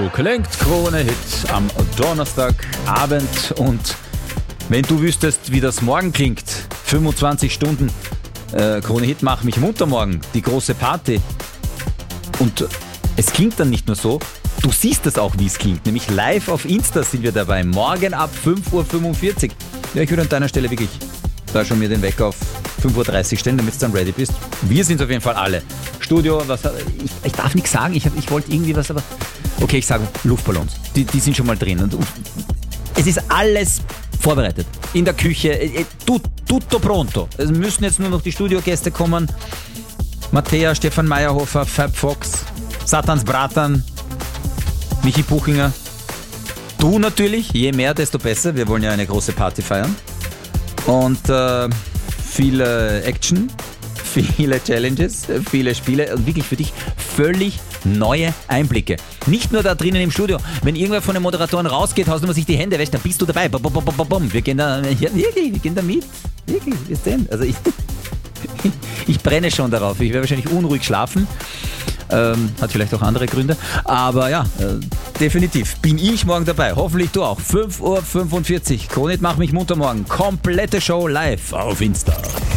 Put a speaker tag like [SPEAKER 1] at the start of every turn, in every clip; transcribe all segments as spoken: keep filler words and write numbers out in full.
[SPEAKER 1] Klingt Krone-Hit am Donnerstagabend und wenn du wüsstest, wie das morgen klingt, fünfundzwanzig Stunden äh, Krone-Hit, mach mich munter morgen, die große Party. Und es klingt dann nicht nur so, du siehst das auch, wie es klingt, nämlich live auf Insta sind wir dabei, morgen ab fünf Uhr fünfundvierzig. Ja, ich würde an deiner Stelle wirklich da schon mir den Wecker auf fünf Uhr dreißig stellen, damit du dann ready bist. Wir sind auf jeden Fall alle. Studio, was, ich, ich darf nichts sagen, ich, ich wollte irgendwie was, aber okay, ich sage Luftballons, die, die sind schon mal drin. Und es ist alles vorbereitet. In der Küche, tut, tutto pronto. Es müssen jetzt nur noch die Studiogäste kommen. Mattea, Stefan Meyerhofer, Fab Fox, Satans Bratan, Michi Buchinger. Du natürlich, je mehr, desto besser. Wir wollen ja eine große Party feiern. Und äh, viele Action, viele Challenges, viele Spiele und wirklich für dich völlig neue Einblicke. Nicht nur da drinnen im Studio. Wenn irgendwer von den Moderatoren rausgeht, haust du sich die Hände weg, dann bist du dabei. Bum, bum, bum, bum. Wir gehen da, ja, wirklich, wir gehen da mit. Wirklich, wir sehen. Also ich, ich brenne schon darauf. Ich werde wahrscheinlich unruhig schlafen. Ähm, hat vielleicht auch andere Gründe. Aber ja, äh, definitiv bin ich morgen dabei. Hoffentlich du auch. fünf Uhr fünfundvierzig. Krone-Hit, mach mich munter morgen. Komplette Show live auf Insta.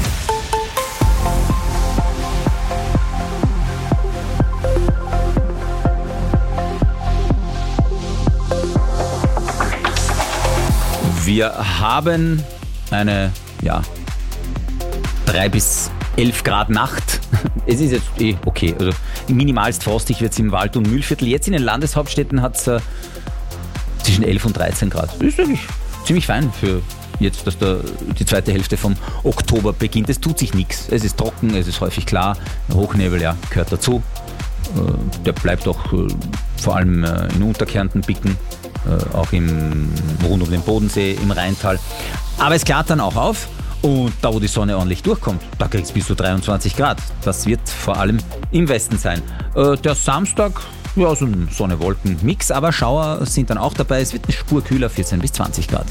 [SPEAKER 1] Wir haben eine, ja, drei bis elf Grad Nacht. Es ist jetzt eh okay. Also minimalst frostig wird es im Wald- und Mühlviertel. Jetzt in den Landeshauptstädten hat es äh, zwischen elf und dreizehn Grad. Das ist wirklich ziemlich fein für jetzt, dass der, die zweite Hälfte vom Oktober beginnt. Es tut sich nichts. Es ist trocken, es ist häufig klar. Hochnebel, ja, gehört dazu. Äh, der bleibt auch äh, vor allem äh, in Unterkärnten bicken. Äh, auch im, rund um den Bodensee, im Rheintal. Aber es klart dann auch auf und da, wo die Sonne ordentlich durchkommt, da kriegst du bis zu dreiundzwanzig Grad. Das wird vor allem im Westen sein. Äh, der Samstag, ja, so ein Sonne-Wolken-Mix, aber Schauer sind dann auch dabei. Es wird eine Spur kühler, vierzehn bis zwanzig Grad.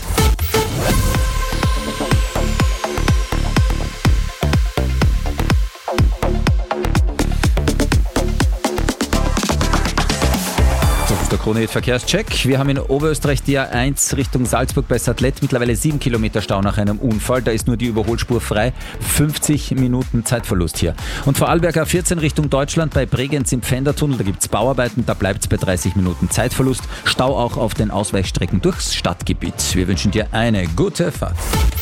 [SPEAKER 1] Der Krone-Hit Verkehrscheck. Wir haben in Oberösterreich die A eins Richtung Salzburg bei Sattlet mittlerweile sieben Kilometer Stau nach einem Unfall. Da ist nur die Überholspur frei. fünfzig Minuten Zeitverlust hier. Und Vorarlberg A vierzehn Richtung Deutschland bei Bregenz im Pfändertunnel. Da gibt es Bauarbeiten. Da bleibt es bei dreißig Minuten Zeitverlust. Stau auch auf den Ausweichstrecken durchs Stadtgebiet. Wir wünschen dir eine gute Fahrt.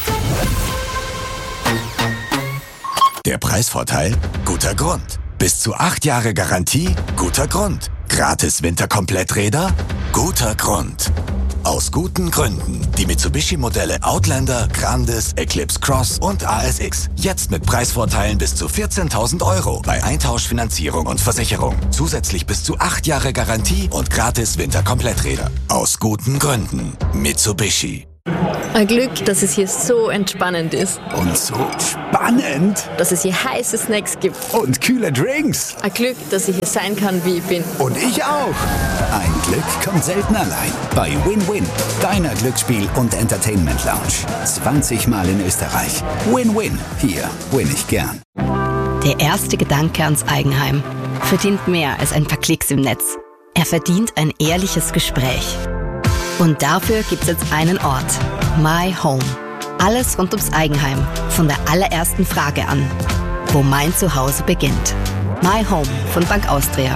[SPEAKER 2] Der Preisvorteil? Guter Grund. Bis zu acht Jahre Garantie? Guter Grund. Gratis Winterkompletträder? Guter Grund. Aus guten Gründen. Die Mitsubishi-Modelle Outlander, Grandis, Eclipse Cross und A S X. Jetzt mit Preisvorteilen bis zu vierzehntausend Euro bei Eintauschfinanzierung und Versicherung. Zusätzlich bis zu acht Jahre Garantie und gratis Winterkompletträder. Aus guten Gründen. Mitsubishi.
[SPEAKER 3] Ein Glück, dass es hier so entspannend ist.
[SPEAKER 2] Und so spannend.
[SPEAKER 3] Dass es hier heiße Snacks gibt.
[SPEAKER 2] Und kühle Drinks.
[SPEAKER 3] Ein Glück, dass ich hier sein kann, wie ich bin.
[SPEAKER 2] Und ich auch. Ein Glück kommt selten allein. Bei Win-Win, deiner Glücksspiel- und Entertainment-Lounge. zwanzig Mal in Österreich. Win-Win. Hier win ich gern.
[SPEAKER 4] Der erste Gedanke ans Eigenheim verdient mehr als ein paar Klicks im Netz. Er verdient ein ehrliches Gespräch. Und dafür gibt's jetzt einen Ort. My Home. Alles rund ums Eigenheim. Von der allerersten Frage an. Wo mein Zuhause beginnt. My Home von Bank Austria.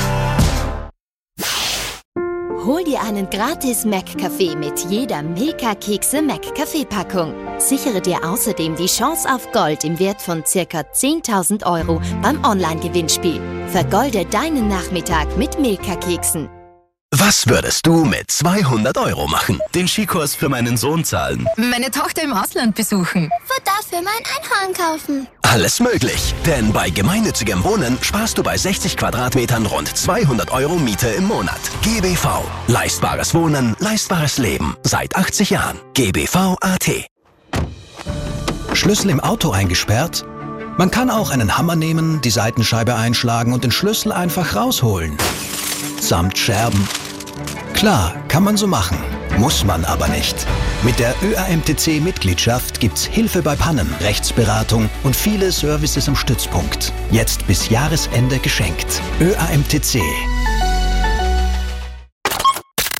[SPEAKER 5] Hol dir einen gratis Mac-Kaffee mit jeder Milka-Kekse Mac-Kaffee-Packung. Sichere dir außerdem die Chance auf Gold im Wert von ca. zehntausend Euro beim Online-Gewinnspiel. Vergolde deinen Nachmittag mit Milka-Keksen.
[SPEAKER 6] Was würdest du mit zweihundert Euro machen? Den Skikurs für meinen Sohn zahlen?
[SPEAKER 7] Meine Tochter im Ausland besuchen?
[SPEAKER 5] Würde dafür mein Einhorn kaufen?
[SPEAKER 6] Alles möglich, denn bei gemeinnützigem Wohnen sparst du bei sechzig Quadratmetern rund zweihundert Euro Miete im Monat. G B V. Leistbares Wohnen, leistbares Leben. Seit achtzig Jahren. G B V Punkt A T.
[SPEAKER 8] Schlüssel im Auto eingesperrt? Man kann auch einen Hammer nehmen, die Seitenscheibe einschlagen und den Schlüssel einfach rausholen. Samt Scherben. Klar, kann man so machen, muss man aber nicht. Mit der Ö A M T C-Mitgliedschaft gibt's Hilfe bei Pannen, Rechtsberatung und viele Services am Stützpunkt. Jetzt bis Jahresende geschenkt. Ö A M T C.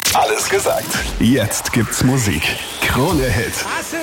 [SPEAKER 9] Alles gesagt. Jetzt gibt's Musik. Krone Hit.